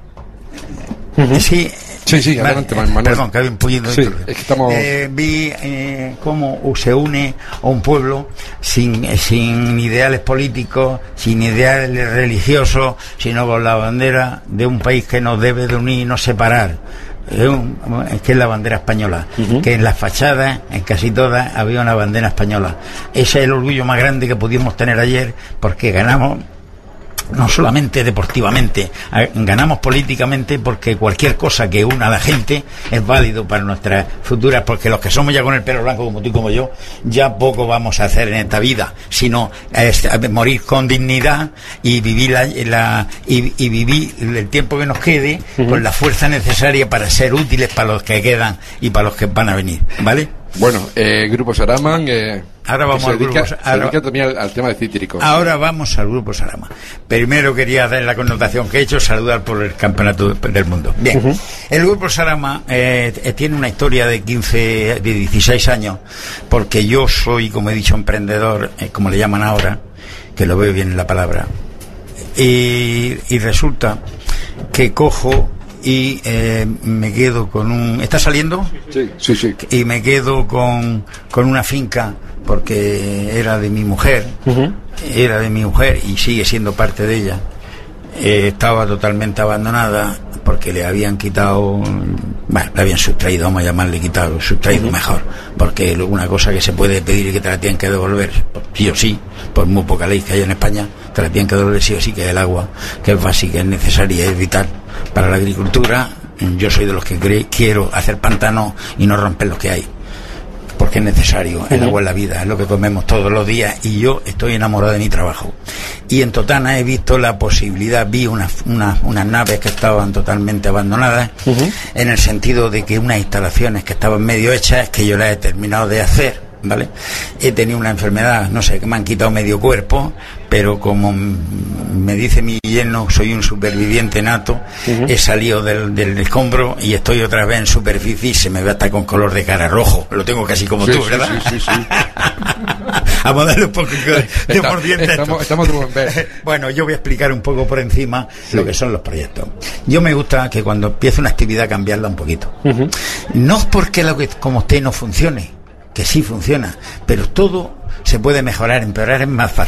uh-huh. sí. Sí, sí, adelante, vale, Manuel. Perdón, que había un poquito sí, es que estamos... eh, vi eh, cómo se une a un pueblo sin, eh, sin ideales políticos, sin ideales religiosos, sino con la bandera de un país que nos debe de unir y no separar. Es, un, es que es la bandera española, uh-huh. que en las fachadas, en casi todas, había una bandera española. Ese es el orgullo más grande que pudimos tener ayer, porque ganamos no solamente deportivamente, ganamos políticamente, porque cualquier cosa que una a la gente es válido para nuestras futuras, porque los que somos ya con el pelo blanco como tú y como yo, ya poco vamos a hacer en esta vida, sino es, morir con dignidad y vivir la, la y, y vivir el tiempo que nos quede uh-huh. con la fuerza necesaria para ser útiles para los que quedan y para los que van a venir, ¿vale? Bueno, eh, Grupo Saraman, eh, ahora vamos al dedica, grupo, se ahora, dedica también al, al tema de cítricos. Ahora vamos al Grupo Sarama. Primero quería dar la connotación que he hecho, saludar por el campeonato del mundo. Bien, uh-huh. el Grupo Sarama eh, tiene una historia de quince, de dieciséis años, porque yo soy, como he dicho, emprendedor, eh, como le llaman ahora, que lo veo bien en la palabra, y, y resulta que cojo y eh, me quedo con un... ¿Está saliendo? Sí, sí, sí. Y me quedo con, con una finca, porque era de mi mujer, uh-huh. era de mi mujer y sigue siendo parte de ella. Eh, estaba totalmente abandonada porque le habían quitado, bueno, le habían sustraído, vamos a llamarle quitado, sustraído uh-huh. mejor, porque una cosa que se puede pedir y que te la tienen que devolver, sí o sí, por muy poca ley que hay en España, te la tienen que devolver sí o sí, que es el agua, que es básica, es necesaria, es vital para la agricultura. Yo soy de los que cree, quiero hacer pantanos y no romper los que hay, porque es necesario, uh-huh. el agua es la vida, es lo que comemos todos los días, y yo estoy enamorado de mi trabajo. Y en Totana he visto la posibilidad, vi unas una, unas naves que estaban totalmente abandonadas, uh-huh. en el sentido de que unas instalaciones que estaban medio hechas, que yo las he terminado de hacer, ¿vale? He tenido una enfermedad, no sé, que me han quitado medio cuerpo, pero como me dice mi yerno, soy un superviviente nato, uh-huh. he salido del, del escombro y estoy otra vez en superficie y se me ve hasta con color de cara rojo. Lo tengo casi como sí, tú, sí, ¿verdad? Sí, sí, sí. Vamos a darle un poco de, de mordiente. Estamos, estamos bueno, yo voy a explicar un poco por encima sí. lo que son los proyectos. Yo me gusta que cuando empiece una actividad cambiarla un poquito. Uh-huh. No es porque lo que como usted no funcione, que sí funciona, pero todo se puede mejorar, empeorar es más fácil,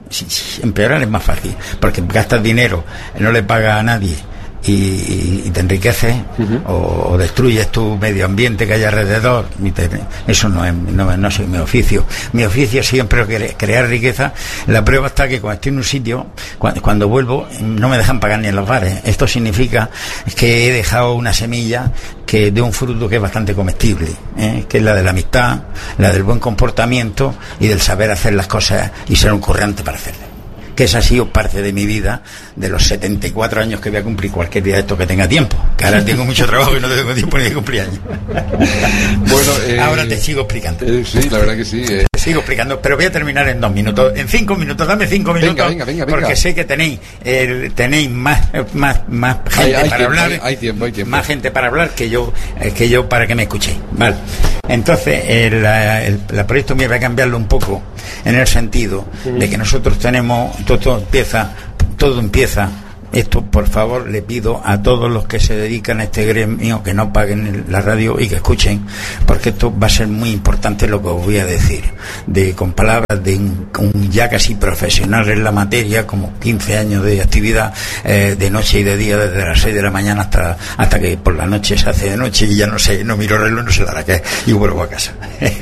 si, si empeorar es más fácil, porque gastas dinero, no le pagas a nadie y, y, y te enriqueces, uh-huh. o, o destruyes tu medio ambiente que hay alrededor. Eso no es, no, no es mi oficio. Mi oficio siempre es crear riqueza. La prueba está que cuando estoy en un sitio, cuando, cuando vuelvo, no me dejan pagar ni en los bares. Esto significa que he dejado una semilla que de un fruto que es bastante comestible, ¿eh? que es la de la amistad, la del buen comportamiento y del saber hacer las cosas y ser un currante para hacerlas. Que esa ha sido parte de mi vida, de los setenta y cuatro años que voy a cumplir cualquier día de esto que tenga tiempo, que ahora tengo mucho trabajo y no tengo tiempo ni de cumplir años. Bueno, eh, ahora te sigo explicando. Eh, sí, la verdad que sí. Eh. Te sigo explicando, pero voy a terminar en dos minutos, en cinco minutos, dame cinco minutos, venga, venga, venga, venga. Porque sé que tenéis eh, tenéis más más más gente hay, hay para tiempo, hablar, hay, hay tiempo, hay tiempo. más gente para hablar que yo eh, que yo para que me escuchéis, vale. Entonces el, el, el proyecto mío va a cambiarlo un poco en el sentido uh-huh. de que nosotros tenemos todo, todo empieza todo empieza esto, por favor, le pido a todos los que se dedican a este gremio que no paguen la radio y que escuchen, porque esto va a ser muy importante lo que os voy a decir, de con palabras de un, un ya casi profesional en la materia, como quince años de actividad, eh, de noche y de día, desde las seis de la mañana hasta hasta que por la noche se hace de noche y ya no sé, no miro el reloj, no sé la hora que es y vuelvo a casa.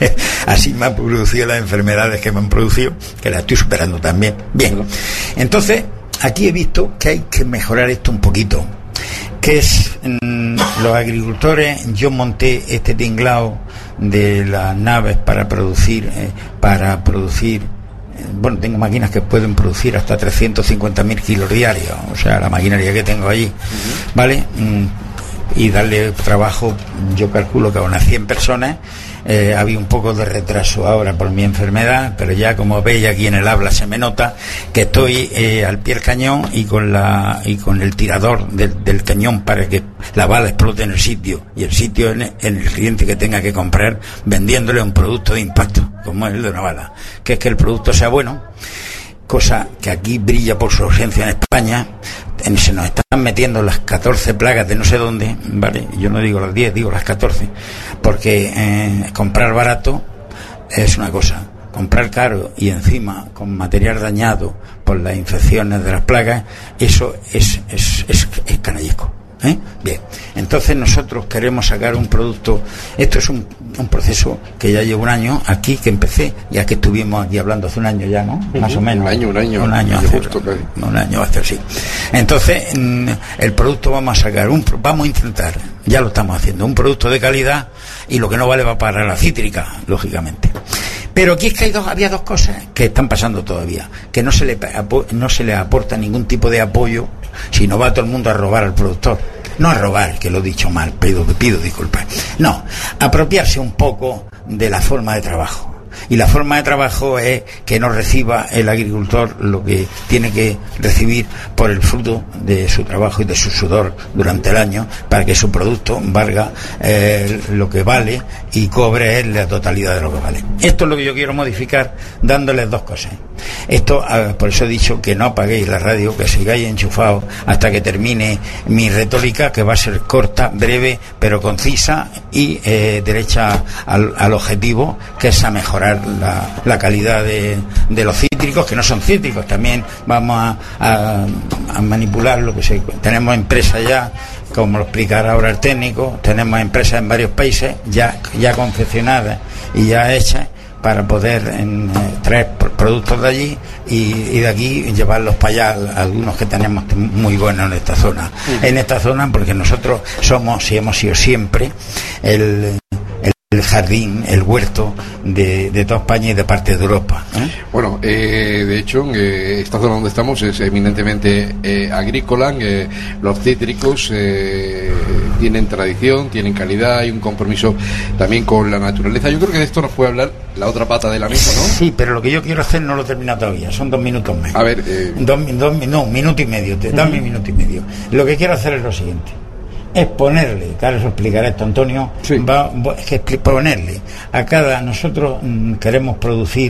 Así me han producido las enfermedades que me han producido, que las estoy superando también. Bien, entonces aquí he visto que hay que mejorar esto un poquito, que es mmm, los agricultores. Yo monté este tinglado de las naves para producir eh, para producir eh, bueno, tengo máquinas que pueden producir hasta trescientos cincuenta mil kilos diarios, o sea, la maquinaria que tengo allí, uh-huh. ¿vale? Mm, y darle trabajo, yo calculo que a unas cien personas. Eh, había un poco de retraso ahora por mi enfermedad, pero ya como veis aquí en el habla se me nota que estoy eh, al pie del cañón y con la y con el tirador del, del cañón para que la bala explote en el sitio y el sitio en, en el cliente que tenga que comprar, vendiéndole un producto de impacto como es el de una bala, que es que el producto sea bueno, cosa que aquí brilla por su ausencia en España. En, se nos están metiendo las catorce plagas de no sé dónde, ¿vale? Yo no digo las diez, digo las catorce, porque eh, comprar barato es una cosa, comprar caro y encima con material dañado por las infecciones de las plagas, eso es, es, es, es canallesco. ¿Eh? Bien, entonces nosotros queremos sacar un producto. Esto es un, un proceso que ya lleva un año aquí, que empecé, ya que estuvimos aquí hablando hace un año ya, ¿no? Uh-huh. Más o menos. Un año, un año. Un año hace, un año hace, sí. Entonces, el producto vamos a sacar, un, vamos a intentar, ya lo estamos haciendo, un producto de calidad y lo que no vale va para la cítrica, lógicamente. Pero aquí es que hay dos, había dos cosas que están pasando todavía, que no se le no se le aporta ningún tipo de apoyo, si no va todo el mundo a robar al productor. No a robar, que lo he dicho mal, pido, pido disculpas. No, apropiarse un poco de la forma de trabajo. Y la forma de trabajo es que no reciba el agricultor lo que tiene que recibir por el fruto de su trabajo y de su sudor durante el año, para que su producto valga eh, lo que vale y cobre él la totalidad de lo que vale. Esto es lo que yo quiero modificar, dándoles dos cosas. Esto, por eso he dicho que no apaguéis la radio, que sigáis enchufados hasta que termine mi retórica, que va a ser corta, breve, pero concisa y eh, derecha al, al objetivo, que es a mejorar la, la calidad de, de los cítricos, que no son cítricos. También vamos a, a, a manipular lo que se, tenemos empresas ya, como lo explicará ahora el técnico, tenemos empresas en varios países ya, ya confeccionadas y ya hechas para poder en, eh, traer productos de allí y, y de aquí llevarlos para allá, algunos que tenemos muy buenos en esta zona. Uh-huh. En esta zona, porque nosotros somos y hemos sido siempre el, el el jardín, el huerto de, de toda España y de parte de Europa, ¿eh? Bueno, eh, de hecho, eh, esta zona donde estamos es eminentemente eh, agrícola. Eh, los cítricos eh, tienen tradición, tienen calidad, hay un compromiso también con la naturaleza. Yo creo que de esto nos puede hablar la otra pata de la mesa, ¿no? Sí, pero lo que yo quiero hacer no lo he terminado todavía, son dos minutos más. A ver, eh... dos, dos, no, un minuto y medio, te, dame un minuto y medio. Lo que quiero hacer es lo siguiente. Es ponerle, claro, eso explicará esto Antonio, sí. va, es que ponerle a cada, nosotros mm, queremos producir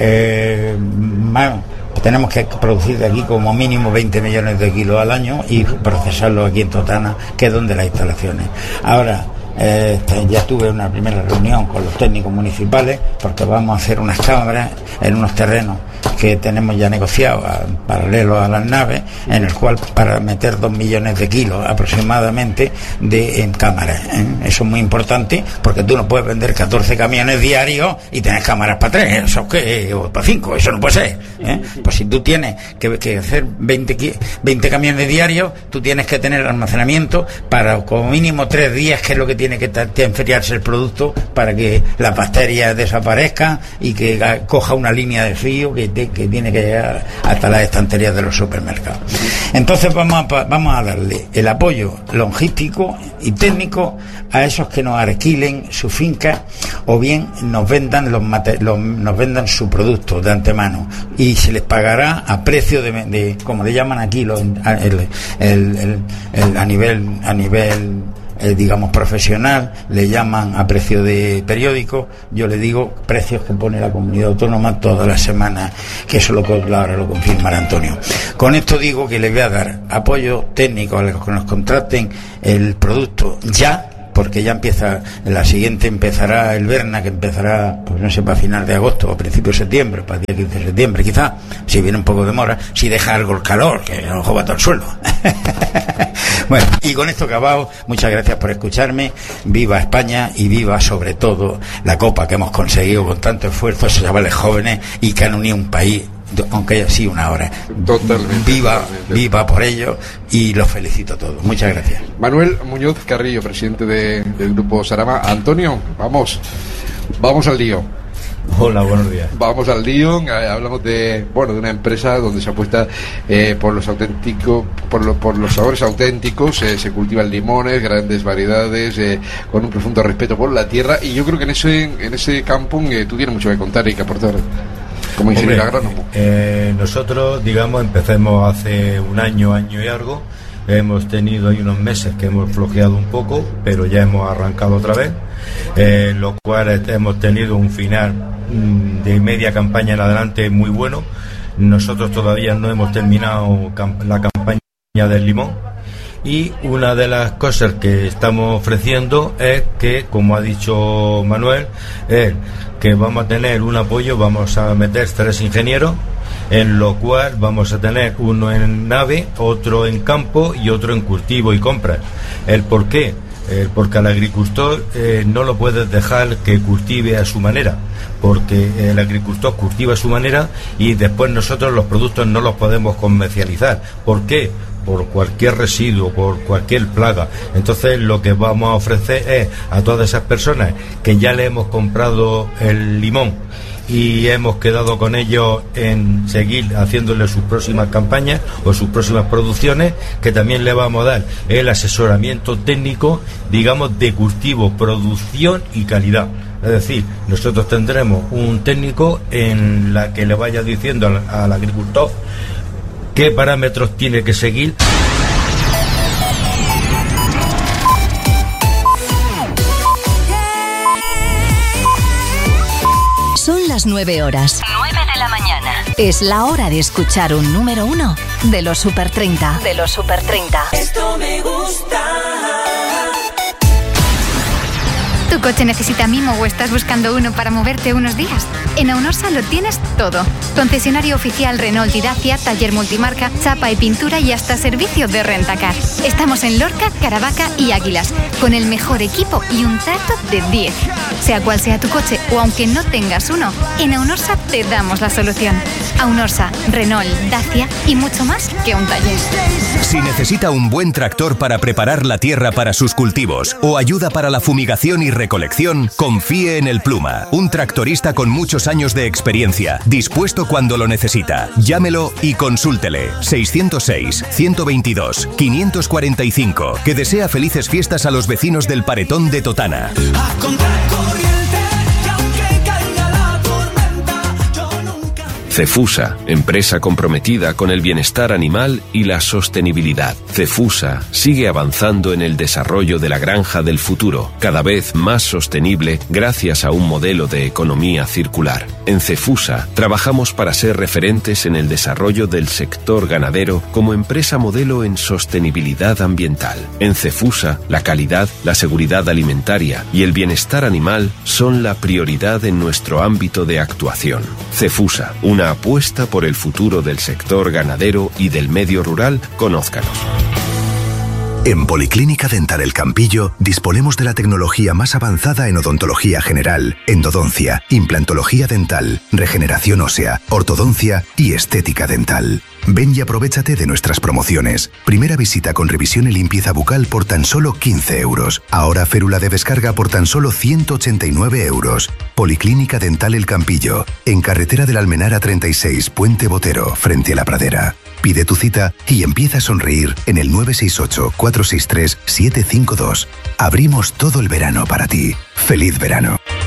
eh, más, tenemos que producir de aquí como mínimo veinte millones de kilos al año y procesarlos aquí en Totana, que es donde las instalaciones. Ahora, eh, ya tuve una primera reunión con los técnicos municipales, porque vamos a hacer unas cámaras en unos terrenos que tenemos ya negociado a, paralelo a las naves, en el cual para meter dos millones de kilos aproximadamente de en cámaras, ¿eh? Eso es muy importante, porque tú no puedes vender catorce camiones diarios y tener cámaras para tres, eso es que, o para cinco, eso no puede ser, ¿eh? Pues si tú tienes que, que hacer veinte, veinte camiones diarios, tú tienes que tener almacenamiento para como mínimo tres días, que es lo que tiene que enfriarse el producto para que las bacterias desaparezcan y que coja una línea de frío que, te, que tiene que llegar hasta las estanterías de los supermercados. Entonces vamos a, vamos a darle el apoyo logístico y técnico a esos que nos alquilen su finca o bien nos vendan los, los nos vendan su producto de antemano, y se les pagará a precio de, de como le llaman aquí los, el, el, el, el, a nivel a nivel Eh, digamos profesional, le llaman a precio de periódico, yo le digo precios que pone la comunidad autónoma todas las semanas, que eso lo, ahora lo confirmará Antonio. Con esto digo que le voy a dar apoyo técnico a los que nos contraten el producto ya, porque ya empieza, en la siguiente empezará el Berna, que empezará, pues no sé, para final de agosto o principio de septiembre, para el día quince de septiembre quizá, si viene un poco de mora, si deja algo el calor, que a lo mejor va todo el suelo. Bueno, y con esto acabado, muchas gracias por escucharme, viva España y viva sobre todo la copa que hemos conseguido con tanto esfuerzo, esos chavales jóvenes y que han unido un país, aunque haya sido una hora. Totalmente. Viva, totalmente. Viva por ello, y los felicito a todos. Muchas gracias. Manuel Muñoz Carrillo, presidente de, del Grupo Sarama. Antonio, vamos, vamos al lío. Hola, buenos días. Vamos al lío. Hablamos de, bueno, de una empresa donde se apuesta eh, por los auténticos, por, lo, por los sabores auténticos. Eh, se cultivan limones, grandes variedades, eh, con un profundo respeto por la tierra. Y yo creo que en ese, en ese campo eh, tú tienes mucho que contar y que aportar. Como ingeniero agrónomo. Eh, nosotros, digamos, empecemos hace un año, año y algo. Hemos tenido ahí unos meses que hemos flojeado un poco, pero ya hemos arrancado otra vez. Eh, lo cual hemos tenido un final mm, de media campaña en adelante muy bueno. Nosotros todavía no hemos terminado camp- la campaña del limón. Y una de las cosas que estamos ofreciendo es que, como ha dicho Manuel, es que vamos a tener un apoyo, vamos a meter tres ingenieros, en lo cual vamos a tener uno en nave, otro en campo y otro en cultivo y compras. ¿El por qué? Eh, porque al agricultor eh, no lo puedes dejar que cultive a su manera, porque el agricultor cultiva a su manera y después nosotros los productos no los podemos comercializar. ¿Por qué? Por cualquier residuo, por cualquier plaga. Entonces lo que vamos a ofrecer es a todas esas personas que ya le hemos comprado el limón y hemos quedado con ellos en seguir haciéndole sus próximas campañas o sus próximas producciones, que también le vamos a dar el asesoramiento técnico, digamos, de cultivo, producción y calidad. Es decir, nosotros tendremos un técnico en la que le vaya diciendo al, al agricultor qué parámetros tiene que seguir. Son las nueve horas. nueve de la mañana. Es la hora de escuchar un número uno de los Super treinta. De los Super treinta. Esto me gusta. ¿Tu coche necesita mimo o estás buscando uno para moverte unos días? En Aunorsa lo tienes todo. Concesionario oficial Renault y Dacia, taller multimarca, chapa y pintura y hasta servicio de rentacar. Estamos en Lorca, Caravaca y Águilas, con el mejor equipo y un trato de diez. Sea cual sea tu coche o aunque no tengas uno, en Aunorsa te damos la solución. Aunorsa, Renault, Dacia y mucho más que un taller. Si necesita un buen tractor para preparar la tierra para sus cultivos o ayuda para la fumigación y recolección, confíe en el Pluma, un tractorista con muchos años de experiencia, dispuesto cuando lo necesita. Llámelo y consúltele. seiscientos seis, ciento veintidós, quinientos cuarenta y cinco. Que desea felices fiestas a los vecinos del Paretón de Totana. Cefusa, empresa comprometida con el bienestar animal y la sostenibilidad. Cefusa sigue avanzando en el desarrollo de la granja del futuro, cada vez más sostenible gracias a un modelo de economía circular. En Cefusa trabajamos para ser referentes en el desarrollo del sector ganadero como empresa modelo en sostenibilidad ambiental. En Cefusa, la calidad, la seguridad alimentaria y el bienestar animal son la prioridad en nuestro ámbito de actuación. Cefusa, una una apuesta por el futuro del sector ganadero y del medio rural, conózcanos. En Policlínica Dental El Campillo disponemos de la tecnología más avanzada en odontología general, endodoncia, implantología dental, regeneración ósea, ortodoncia y estética dental. Ven y aprovéchate de nuestras promociones. Primera visita con revisión y limpieza bucal por tan solo quince euros. Ahora férula de descarga por tan solo ciento ochenta y nueve euros. Policlínica Dental El Campillo, en carretera del Almenara treinta y seis, Puente Botero, frente a la Pradera. Pide tu cita y empieza a sonreír en el nueve seis ocho, cuatro seis tres, siete cinco dos. Abrimos todo el verano para ti. ¡Feliz verano!